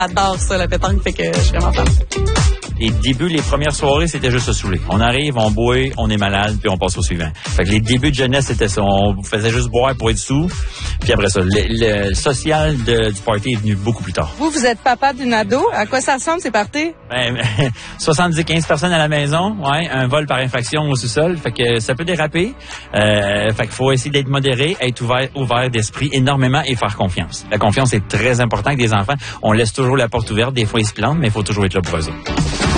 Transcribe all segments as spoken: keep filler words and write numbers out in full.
J'adore ça, la pétanque, fait que je suis vraiment fan. Les débuts, les premières soirées, c'était juste se saouler. On arrive, on boit, on est malade, puis on passe au suivant. Fait que les débuts de jeunesse, c'était ça. On faisait juste boire pour être sous. Puis après ça, le, le social de, du party est venu beaucoup plus tard. Vous, vous êtes papa d'une ado. À quoi ça ressemble, ces parties? Ben, soixante-dix quinze personnes à la maison, ouais, un vol par infraction au sous-sol. Fait que ça peut déraper. Euh, fait qu'il faut essayer d'être modéré, être ouvert, ouvert d'esprit énormément et faire confiance. La confiance est très importante avec des enfants. On laisse toujours la porte ouverte. Des fois, ils se plantent, mais il faut toujours être là pour eux autres.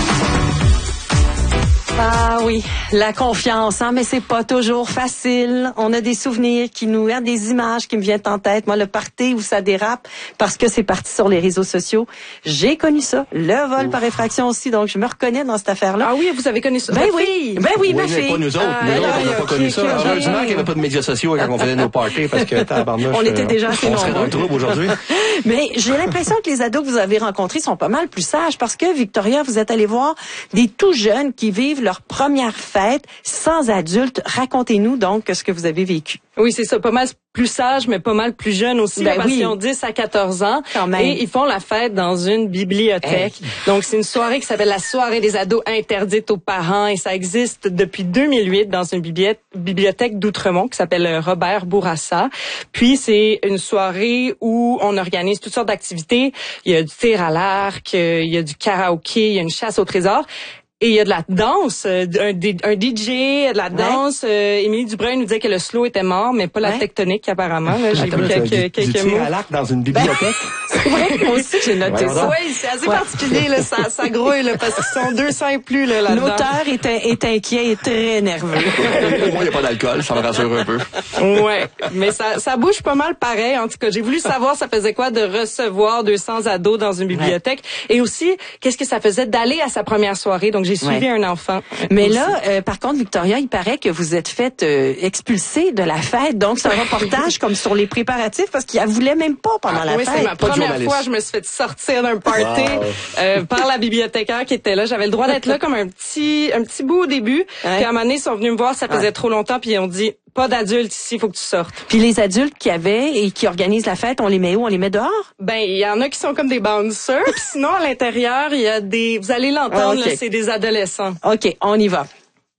Ah oui, la confiance, hein, mais c'est pas toujours facile. On a des souvenirs qui nous, hein, des images qui me viennent en tête. Moi, le party où ça dérape parce que c'est parti sur les réseaux sociaux. J'ai connu ça, le vol Ouf. par effraction aussi, donc je me reconnais dans cette affaire-là. Ah oui, vous avez connu ça? Ben oui, ben oui, oui ma mais fille. pas nous autres, Ah, nous autres, ah, on n'a pas okay, connu ça. okay, Heureusement okay. qu'il n'y avait pas de médias sociaux quand on faisait nos parties, parce que tabarnouche, on était déjà assez on nombreux. serait dans le trouble aujourd'hui. Mais j'ai l'impression que les ados que vous avez rencontrés sont pas mal plus sages parce que, Victoria, vous êtes allée voir des tout jeunes qui vivent leur première fête sans adultes. Racontez-nous donc ce que vous avez vécu. Oui, c'est ça, pas mal plus sage, mais pas mal plus jeune aussi, ben parce oui. qu'ils ont dix à quatorze ans. Quand même. Et ils font la fête dans une bibliothèque. Hey. Donc, c'est une soirée qui s'appelle la soirée des ados interdite aux parents et ça existe depuis deux mille huit dans une bibliothèque d'Outremont qui s'appelle Robert Bourassa. Puis, c'est une soirée où on organise toutes sortes d'activités. Il y a du tir à l'arc, il y a du karaoké, il y a une chasse au trésor. Et il y a de la danse, un, un D J, de la danse. Ouais. Euh, Émilie Dubreuil nous disait que le slow était mort, mais pas la ouais. tectonique apparemment. Là, j'ai vu quelques, du, quelques du mots. tir à l'arc dans une bibliothèque. C'est vrai que moi aussi j'ai noté ouais, ça. Oui, c'est assez ouais. particulier, là, ça, ça grouille là, parce qu'ils sont deux cents et plus là, là-dedans. L'auteur est, est inquiet et très nerveux. Moi, il n'y a pas d'alcool, ça me rassure un peu. Ouais, mais ça, ça bouge pas mal pareil. En tout cas, j'ai voulu savoir ça faisait quoi de recevoir deux cents ados dans une bibliothèque ouais. et aussi qu'est-ce que ça faisait d'aller à sa première soirée. Donc j'ai suivi ouais. un enfant. Mais aussi. là, euh, par contre, Victoria, il paraît que vous êtes faite euh, expulser de la fête. Donc, c'est un reportage comme sur les préparatifs parce qu'il ne voulait même pas pendant ah, la oui, fête. C'est ma première fois je me suis fait sortir d'un party wow. euh, par la bibliothécaire qui était là. J'avais le droit d'être là comme un petit un petit bout au début. Ouais. Puis à un moment donné, ils sont venus me voir, ça faisait ouais. trop longtemps, puis ils ont dit pas d'adultes ici, il faut que tu sortes. Puis les adultes qui avaient et qui organisent la fête, on les met où? On les met dehors? Ben, il y en a qui sont comme des bouncers. Puis sinon, à l'intérieur, il y a des... Vous allez l'entendre, ah, okay. là, c'est des adolescents. OK, on y va.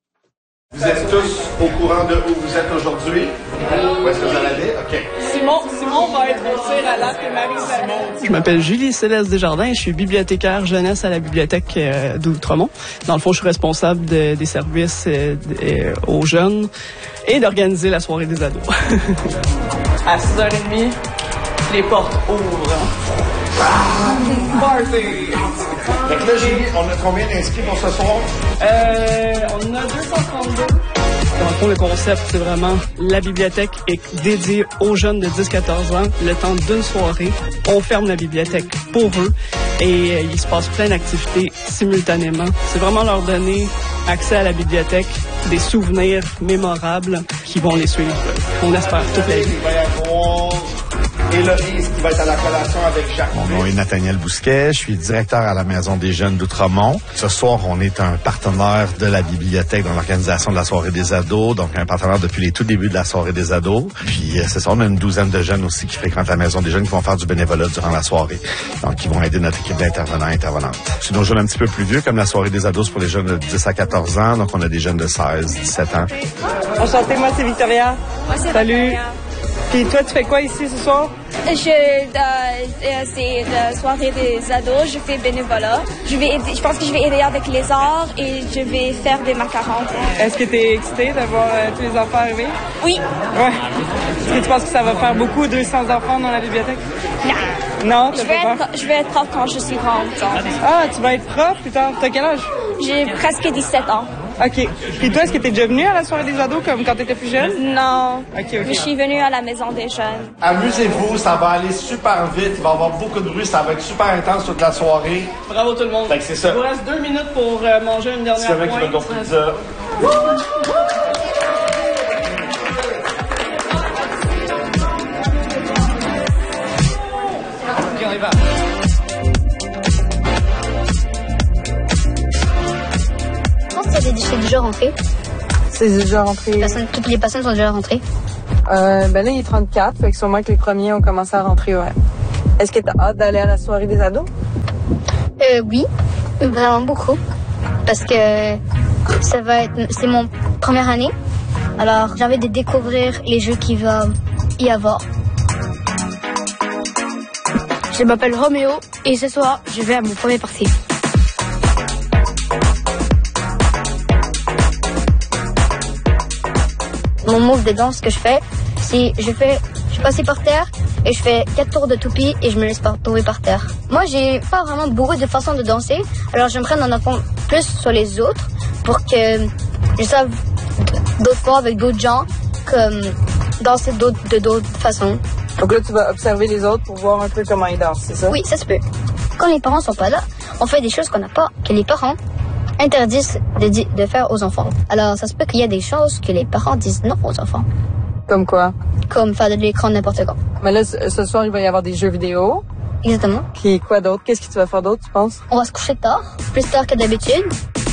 Vous êtes tous au courant de où vous êtes aujourd'hui? Où est-ce que vous allez aller? OK. Simon, Simon va être au tir à l'arc et Marie-Isabelle. Je m'appelle Julie Céleste Desjardins et je suis bibliothécaire jeunesse à la bibliothèque euh, d'Outremont. Dans le fond, je suis responsable de, des services euh, de, euh, aux jeunes et d'organiser la soirée des ados. À six heures trente, les portes ouvrent. Ah! Party! Fait que là, Julie, on a combien d'inscrits pour ce soir? Euh, on a deux cent trente-deux. Dans le fond, le concept, c'est vraiment la bibliothèque est dédiée aux jeunes de dix à quatorze ans. Le temps d'une soirée, on ferme la bibliothèque pour eux et euh, il se passe plein d'activités simultanément. C'est vraiment leur donner accès à la bibliothèque, des souvenirs mémorables qui vont les suivre, on espère, toute la vie. Il va y avoir Héloïse qui va être à la collation avec Jacques. Mon nom est Nathaniel Bousquet, je suis directeur à la Maison des Jeunes d'Outremont. Ce soir, on est un partenaire de la bibliothèque dans l'organisation de la soirée des ados, donc un partenaire depuis les tout débuts de la soirée des ados. Puis c'est ça, on a une douzaine de jeunes aussi qui fréquentent la Maison des Jeunes, qui vont faire du bénévolat durant la soirée. Donc, ils vont aider notre équipe d'intervenants et intervenantes. C'est nos jeunes un petit peu plus vieux, comme la soirée des ados pour les jeunes de dix à quatorze ans. Donc, on a des jeunes de seize, dix-sept ans. Enchantée, moi c'est Victoria. Moi c'est Salut. Victoria. Puis toi, tu fais quoi ici ce soir? Je, euh, c'est la soirée des ados, je fais bénévolat. Je vais aider, je pense que je vais aider avec les arts et je vais faire des macarons. Est-ce que tu es excitée d'avoir euh, tous les enfants arriver? Oui. Ouais. Est-ce que tu penses que ça va faire beaucoup, deux cents enfants dans la bibliothèque? Non. Non, je vais, être, je vais être prof quand je suis grande. Ah, tu vas être prof plus tard. T'as quel âge? J'ai presque dix-sept ans. OK. Puis toi, est-ce que t'es déjà venue à la soirée des ados comme quand t'étais plus jeune? Non. OK, OK. Je suis venue à la maison des jeunes. Amusez-vous, ça va aller super vite. Il va y avoir beaucoup de bruit, ça va être super intense toute la soirée. Bravo tout le monde. Fait que c'est ça. Il vous reste deux minutes pour euh, manger une dernière pointe. C'est vrai qu'il veut donc pizza. OK, on y va. C'est déjà rentré. C'est déjà rentré. Personne, toutes les personnes sont déjà rentrées. Euh, ben là, il est trente-quatre, fait que sûrement que les premiers ont commencé à rentrer, ouais. Est-ce que t'as hâte d'aller à la soirée des ados? Euh, oui, vraiment beaucoup. Parce que ça va être, c'est mon première année. Alors, j'ai envie de découvrir les jeux qu'il va y avoir. Je m'appelle Roméo et ce soir, je vais à mon premier party. Mon move de danse que je fais, c'est je fais, je suis passée par terre et je fais quatre tours de toupie et je me laisse pas tomber par terre. Moi, j'ai pas vraiment beaucoup de façons de danser, alors j'aimerais en apprendre plus sur les autres pour que je sache d'autres fois avec d'autres gens comme danser d'autres, de d'autres façons. Donc là, tu vas observer les autres pour voir un peu comment ils dansent, c'est ça? Oui, ça se peut. Quand les parents sont pas là, on fait des choses qu'on n'a pas, que les parents interdisent de, di- de faire aux enfants. Alors, ça se peut qu'il y a des choses que les parents disent non aux enfants. Comme quoi? Comme faire de l'écran n'importe quand. Mais là, ce ce soir, il va y avoir des jeux vidéo. Exactement. Puis quoi d'autre? Qu'est-ce que tu vas faire d'autre, tu penses? On va se coucher tard, plus tard que d'habitude.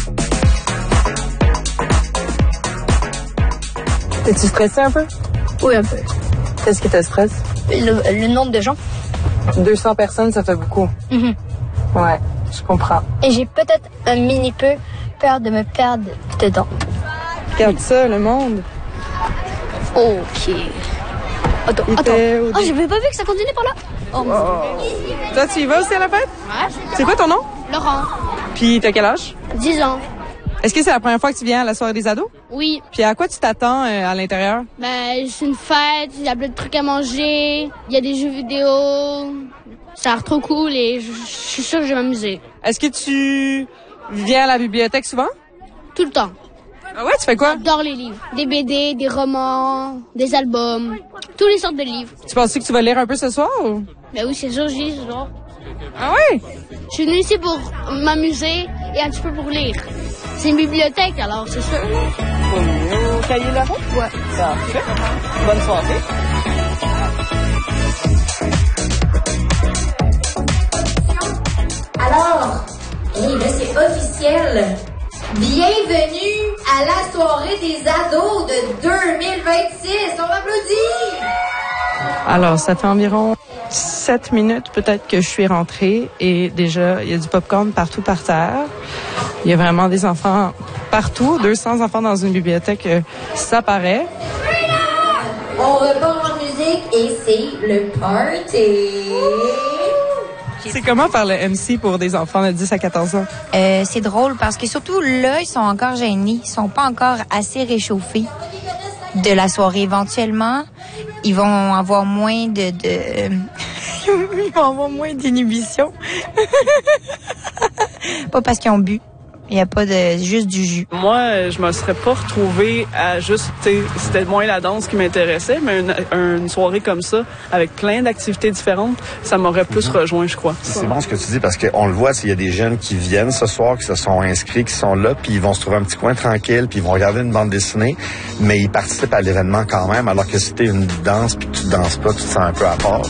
T'es-tu stressé un peu? Oui, un peu. Qu'est-ce qui te stresse? Le, le nombre de gens. deux cents personnes, ça fait beaucoup. Mm-hmm. Ouais, je comprends. Et j'ai peut-être un mini peu peur de me perdre dedans. Regarde ça, le monde. Ok. Attends, Il attends. était au Oh, dé- j'avais pas vu que ça continuait par là. Oh, mon Oh. Dieu. Toi, tu y vas aussi à la fête? Ouais. C'est quoi ton nom? Laurent, Puis t'as quel âge? dix ans. Est-ce que c'est la première fois que tu viens à la soirée des ados? Oui, Puis à quoi tu t'attends euh, à l'intérieur? ben c'est une fête, il y a plein de trucs à manger, il y a des jeux vidéo. Ça a l'air trop cool et je je suis sûre que je vais m'amuser. Est-ce que tu viens à la bibliothèque souvent? Tout le temps. Ah ouais, tu fais quoi? J'adore les livres. Des B D, des romans, des albums, toutes les sortes de livres. Tu penses que tu vas lire un peu ce soir? Ou? Ben oui, c'est sûr, je lis ce soir. Ah ouais? Je suis venue ici pour m'amuser et un petit peu pour lire. C'est une bibliothèque, alors c'est sûr. Au cahier de la route? Ouais. Parfait. Bonne soirée. Alors, hey, là, c'est officiel. Bienvenue à la soirée des ados de deux mille vingt-six. On applaudit! Alors, ça fait environ sept minutes peut-être que je suis rentrée et déjà, il y a du popcorn partout par terre. Il y a vraiment des enfants partout, deux cents enfants dans une bibliothèque, euh, ça paraît. On repart en musique et c'est le party. C'est comment faire le M C pour des enfants de dix à quatorze ans? Euh, c'est drôle parce que surtout là, ils sont encore gênés. Ils sont pas encore assez réchauffés de la soirée. Éventuellement, ils vont avoir moins de... de... ils vont avoir moins d'inhibition. Pas parce qu'ils ont bu. Il n'y a pas de juste du jus. Moi, euh, je me serais pas retrouvée à juste, tu sais, c'était moins la danse qui m'intéressait, mais une, une soirée comme ça, avec plein d'activités différentes, ça m'aurait plus mm-hmm. rejoint, je crois. C'est bon ce que tu dis parce qu'on le voit, il y a des jeunes qui viennent ce soir, qui se sont inscrits, qui sont là, puis ils vont se trouver un petit coin tranquille, puis ils vont regarder une bande dessinée, mais ils participent à l'événement quand même, alors que si t'es une danse puis que tu danses pas, tu te sens un peu à part.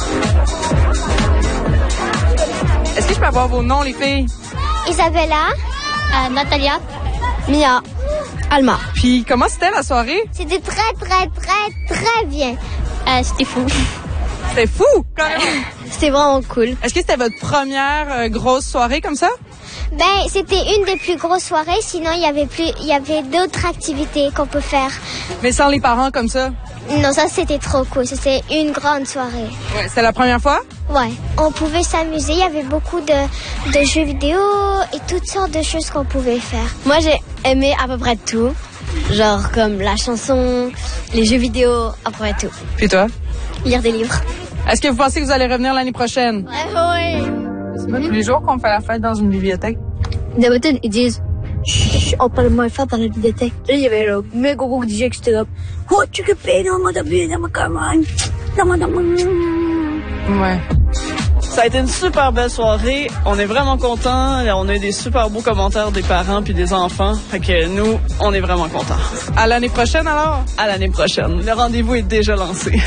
Est-ce que je peux avoir vos noms, les filles? Isabella, euh, Natalia, Mia, Alma. Puis comment c'était la soirée? C'était très, très, très, très bien. Euh, c'était fou. C'était fou, quand même. C'était vraiment cool. Est-ce que c'était votre première euh, grosse soirée comme ça? Ben, c'était une des plus grosses soirées. Sinon, il y avait plus, il y avait d'autres activités qu'on peut faire. Mais sans les parents comme ça? Non, ça c'était trop cool. C'était une grande soirée. Ouais, c'était la première fois? Ouais. On pouvait s'amuser. Il y avait beaucoup de, de jeux vidéo et toutes sortes de choses qu'on pouvait faire. Moi, j'ai aimé à peu près tout. Genre comme la chanson, les jeux vidéo, à peu près tout. Puis toi? Lire des livres. Est-ce que vous pensez que vous allez revenir l'année prochaine? Ouais, oui. C'est pas tous les jours qu'on fait la fête dans une bibliothèque? D'habitude, ils disent chut, on peut moins faire dans la bibliothèque. Là, il y avait le méga gros D J qui était là. Oh, tu peux payer dans mon début, dans ma campagne. Dans mon Ouais. Ça a été une super belle soirée. On est vraiment contents. On a eu des super beaux commentaires des parents puis des enfants. Fait que nous, on est vraiment contents. À l'année prochaine, alors? À l'année prochaine. Le rendez-vous est déjà lancé.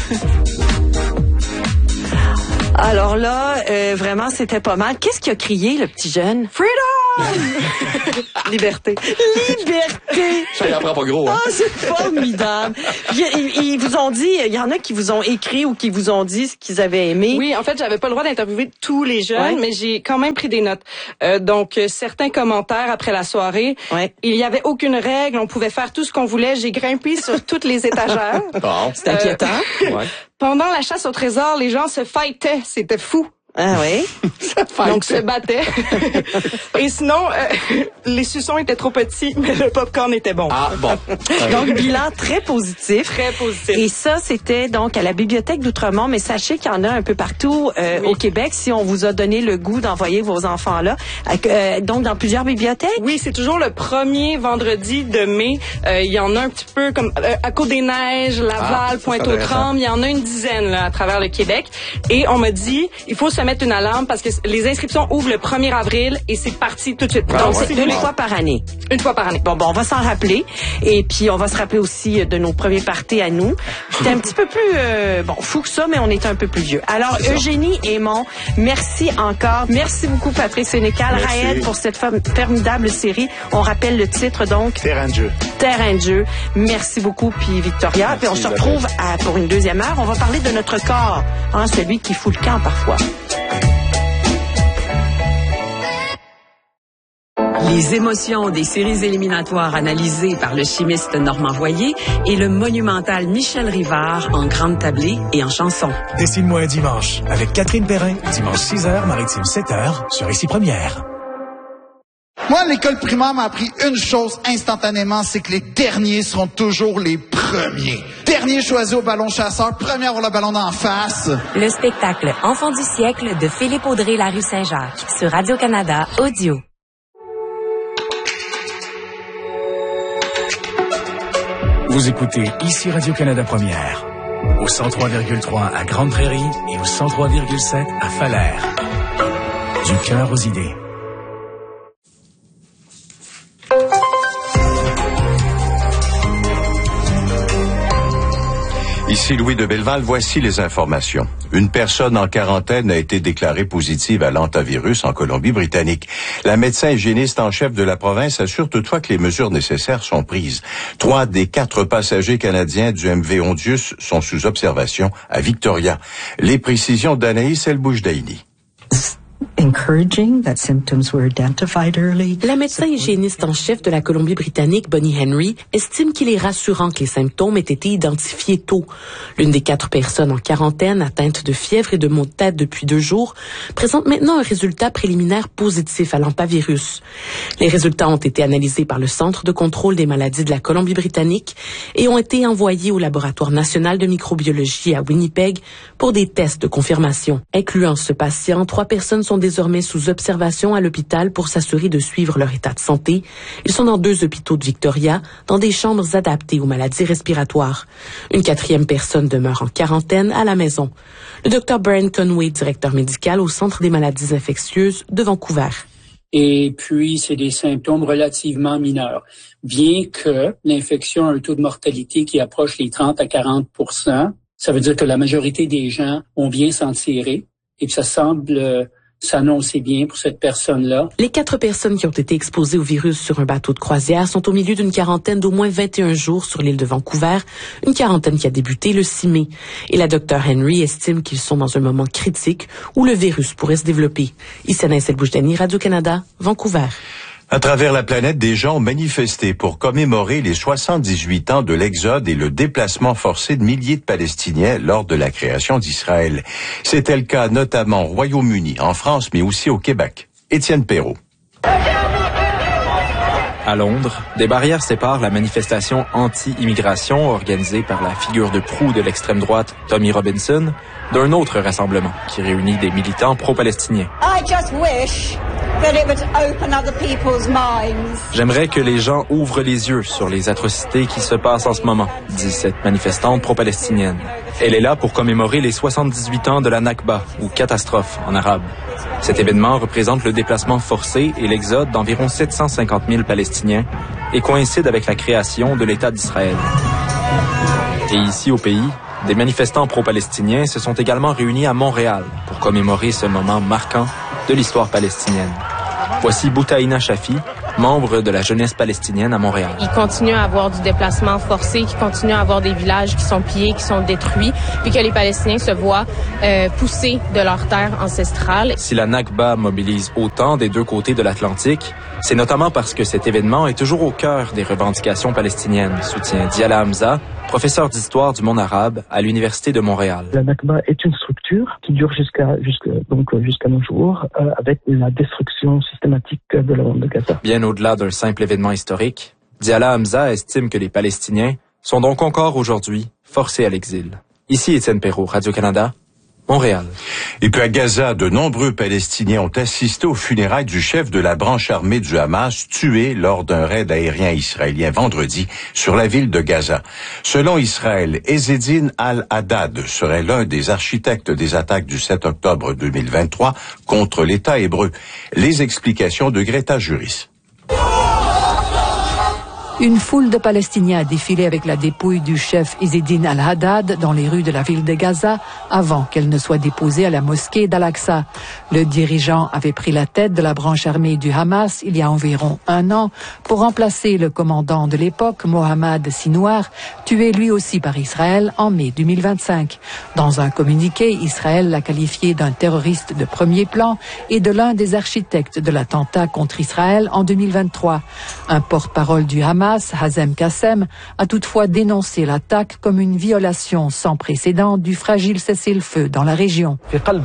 Alors là, euh, vraiment, c'était pas mal. Qu'est-ce qu'il a crié, le petit jeune? Freedom! Liberté. Liberté. Ça y en prend pas gros, hein? Ah, c'est formidable. Ils, ils, ils vous ont dit, il y en a qui vous ont écrit ou qui vous ont dit ce qu'ils avaient aimé. Oui, en fait, j'avais pas le droit d'interviewer tous les jeunes, ouais. mais j'ai quand même pris des notes. Euh, donc, euh, certains commentaires après la soirée. Ouais. Il y avait aucune règle, on pouvait faire tout ce qu'on voulait. J'ai grimpé sur toutes les étagères. Bon. C'est inquiétant. Euh, ouais. Pendant la chasse au trésor, les gens se fightaient. C'était fou. Ah oui? Donc, se battaient. Et sinon, euh, les suçons étaient trop petits, mais le popcorn était bon. Ah, bon. Donc, bilan très positif. Très positif. Et ça, c'était donc à la Bibliothèque d'Outremont, mais sachez qu'il y en a un peu partout euh, oui. au Québec, si on vous a donné le goût d'envoyer vos enfants là. Euh, donc, dans plusieurs bibliothèques? Oui, c'est toujours le premier vendredi de mai. Euh, il y en a un petit peu comme euh, à Côte-des-Neiges, Laval, ah, Pointe-aux-Trembles. Il y en a une dizaine là, à travers le Québec. Et on m'a dit, il faut se mettre une alarme parce que les inscriptions ouvrent le premier avril et c'est parti tout de suite. Ah, donc, ouais. c'est une fois par année. Une fois par année. Bon, bon, on va s'en rappeler. Et puis, on va se rappeler aussi de nos premiers parties à nous. C'était un petit peu plus, euh, bon, fou que ça, mais on était un peu plus vieux. Alors, Eugénie Aymon, merci encore. Merci beaucoup, Patrick Sénécal. Raed, pour cette formidable série. On rappelle le titre, donc. Terrain de jeu. Terrain de jeu. Merci beaucoup, puis Victoria. Merci, puis on se retrouve à, pour une deuxième heure. On va parler de notre corps, hein, celui qui fout le camp parfois. Les émotions des séries éliminatoires analysées par le chimiste Normand Voyer et le monumental Michel Rivard en grande tablée et en chanson. Dessine-moi un dimanche avec Catherine Perrin, dimanche six heures, Maritime sept heures, sur Ici Première. Moi, l'école primaire m'a appris une chose instantanément, c'est que les derniers seront toujours les premiers. Dernier choisi au ballon chasseur, premier à avoir le ballon d'en face. Le spectacle Enfant du siècle de Philippe Audrey La Rue Saint-Jacques sur Radio-Canada Audio. Vous écoutez Ici Radio-Canada Première, au cent trois virgule trois à Grande Prairie et au cent trois virgule sept à Falaire. Du cœur aux idées. Ici Louis de Belleval, voici les informations. Une personne en quarantaine a été déclarée positive à l'hantavirus en Colombie-Britannique. La médecin hygiéniste en chef de la province assure toutefois que les mesures nécessaires sont prises. Trois des quatre passagers canadiens du M V Ondius sont sous observation à Victoria. Les précisions d'Anaïs El-Boujdaïni. La médecin hygiéniste en chef de la Colombie-Britannique, Bonnie Henry, estime qu'il est rassurant que les symptômes aient été identifiés tôt. L'une des quatre personnes en quarantaine atteintes de fièvre et de maux de tête depuis deux jours présente maintenant un résultat préliminaire positif à l'hantavirus. Les résultats ont été analysés par le Centre de contrôle des maladies de la Colombie-Britannique et ont été envoyés au Laboratoire national de microbiologie à Winnipeg pour des tests de confirmation. Incluant ce patient, trois personnes sont désormais sous observation à l'hôpital pour s'assurer de suivre leur état de santé. Ils sont dans deux hôpitaux de Victoria, dans des chambres adaptées aux maladies respiratoires. Une quatrième personne demeure en quarantaine à la maison. Le docteur Brian Conway, directeur médical au Centre des maladies infectieuses de Vancouver. Et puis, c'est des symptômes relativement mineurs. Bien que l'infection a un taux de mortalité qui approche les trente à quarante pour cent, ça veut dire que la majorité des gens ont bien s'en tirer. Et puis, ça semble euh, s'annoncer bien pour cette personne-là. Les quatre personnes qui ont été exposées au virus sur un bateau de croisière sont au milieu d'une quarantaine d'au moins vingt et un jours sur l'île de Vancouver, une quarantaine qui a débuté le six mai. Et la docteure Henry estime qu'ils sont dans un moment critique où le virus pourrait se développer. Ici Anaïs El-Boujdaïni, Radio-Canada, Vancouver. À travers la planète, des gens ont manifesté pour commémorer les soixante-dix-huit ans de l'exode et le déplacement forcé de milliers de Palestiniens lors de la création d'Israël. C'était le cas notamment au Royaume-Uni, en France, mais aussi au Québec. Étienne Perrault. À Londres, des barrières séparent la manifestation anti-immigration organisée par la figure de proue de l'extrême droite Tommy Robinson d'un autre rassemblement qui réunit des militants pro-palestiniens. I just wish that it would open other people's minds. J'aimerais que les gens ouvrent les yeux sur les atrocités qui se passent en ce moment, dit cette manifestante pro-palestinienne. Elle est là pour commémorer les soixante-dix-huit ans de la Nakba, ou catastrophe en arabe. Cet événement représente le déplacement forcé et l'exode d'environ sept cent cinquante mille Palestiniens et coïncide avec la création de l'État d'Israël. Et ici au pays, des manifestants pro-palestiniens se sont également réunis à Montréal pour commémorer ce moment marquant de l'histoire palestinienne. Voici Boutaïna Chafi, membre de la jeunesse palestinienne à Montréal. Il continue à avoir du déplacement forcé, qui continue à avoir des villages qui sont pillés, qui sont détruits, puis que les Palestiniens se voient euh, pousser de leur terre ancestrale. Si la Nakba mobilise autant des deux côtés de l'Atlantique, c'est notamment parce que cet événement est toujours au cœur des revendications palestiniennes, soutient Diala Hamza, professeur d'histoire du monde arabe à l'Université de Montréal. La Nakba est une structure qui dure jusqu'à jusqu'à donc jusqu'à nos jours, euh, avec la destruction systématique de la bande de Gaza. Bien au-delà d'un simple événement historique, Diala Hamza estime que les Palestiniens sont donc encore aujourd'hui forcés à l'exil. Ici Étienne Perrault, Radio-Canada, Montréal. Et puis à Gaza, de nombreux Palestiniens ont assisté aux funérailles du chef de la branche armée du Hamas, tué lors d'un raid aérien israélien vendredi sur la ville de Gaza. Selon Israël, Ezzedine al-Haddad serait l'un des architectes des attaques du sept octobre deux mille vingt-trois contre l'État hébreu. Les explications de Greta Juris. Une foule de Palestiniens a défilé avec la dépouille du chef Ezzedine al-Haddad dans les rues de la ville de Gaza avant qu'elle ne soit déposée à la mosquée d'Al-Aqsa. Le dirigeant avait pris la tête de la branche armée du Hamas il y a environ un an pour remplacer le commandant de l'époque, Mohammad Sinwar, tué lui aussi par Israël en mai deux mille vingt-cinq. Dans un communiqué, Israël l'a qualifié d'un terroriste de premier plan et de l'un des architectes de l'attentat contre Israël en deux mille vingt-trois. Un porte-parole du Hamas, Hazem Kassem, a toutefois dénoncé l'attaque comme une violation sans précédent du fragile cessez-le-feu dans la région.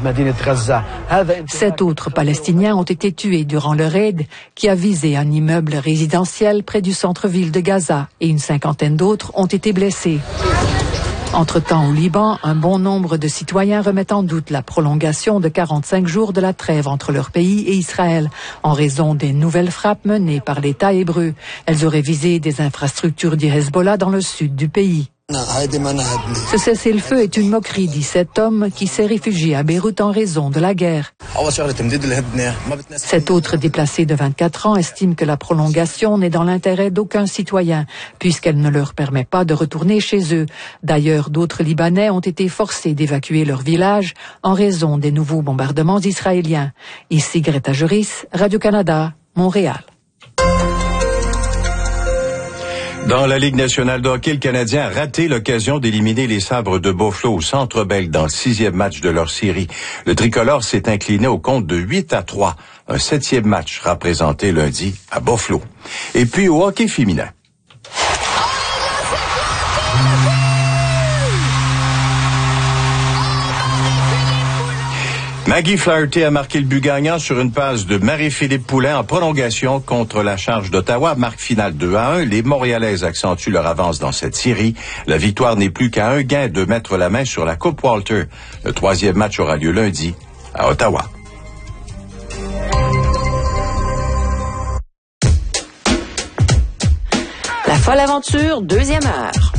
Sept autres Palestiniens ont été tués durant le raid qui a visé un immeuble résidentiel près du centre-ville de Gaza et une cinquantaine d'autres ont été blessés. Entre-temps, au Liban, un bon nombre de citoyens remettent en doute la prolongation de quarante-cinq jours de la trêve entre leur pays et Israël, en raison des nouvelles frappes menées par l'État hébreu. Elles auraient visé des infrastructures du Hezbollah dans le sud du pays. Ce cessez-le-feu est une moquerie, dit cet homme qui s'est réfugié à Beyrouth en raison de la guerre. Cet autre déplacé de vingt-quatre ans estime que la prolongation n'est dans l'intérêt d'aucun citoyen, puisqu'elle ne leur permet pas de retourner chez eux. D'ailleurs, d'autres Libanais ont été forcés d'évacuer leur village en raison des nouveaux bombardements israéliens. Ici Greta Juris, Radio-Canada, Montréal. Dans la Ligue nationale de hockey, le Canadien a raté l'occasion d'éliminer les Sabres de Buffalo au Centre Bell dans le sixième match de leur série. Le tricolore s'est incliné au compte de huit à trois. Un septième match sera présenté lundi à Buffalo. Et puis au hockey féminin. Maggie Flaherty a marqué le but gagnant sur une passe de Marie-Philippe Poulin en prolongation contre la Charge d'Ottawa. Marque finale deux à un. Les Montréalaises accentuent leur avance dans cette série. La victoire n'est plus qu'à un gain de mettre la main sur la Coupe Walter. Le troisième match aura lieu lundi à Ottawa. La folle aventure, deuxième heure.